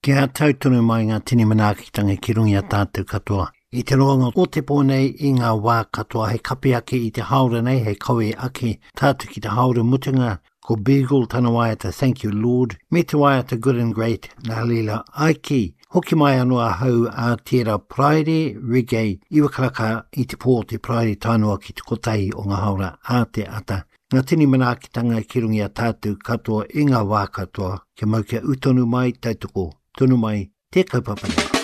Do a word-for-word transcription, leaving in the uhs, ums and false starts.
Kia tautunu mai ngā tini manaakitanga ki rungi a tātou katoa. I te roanga o te pōnei i ngā wā katoa hei kapi ake i te haura nei, hei kawe ake tātou ki te haura mutunga, ko Beagle tana waiata, thank you Lord, me te waiata good and great, nā lila aiki. Hoki mai anua hau a tērā praere, reggae, iwa karaka i te pō te praere tānoa ki te kotai o ngā haura a te ata. Ngā tini manaakitanga ki rungi a tātou katoa i ngā wā katoa, ke mau kia utonu mai tautoko, tonu mai, te kaupapa nei.